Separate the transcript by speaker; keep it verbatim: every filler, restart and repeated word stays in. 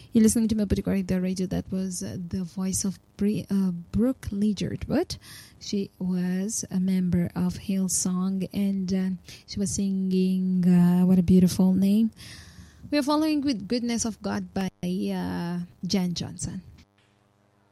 Speaker 1: You're listening to Mabuti Radio. That was uh, the voice of Bri- uh, Brooke Ligertwood. She was a member of Hillsong, and uh, she was singing, uh, what a beautiful name. We are following with Goodness of God by uh, Jan Johnson.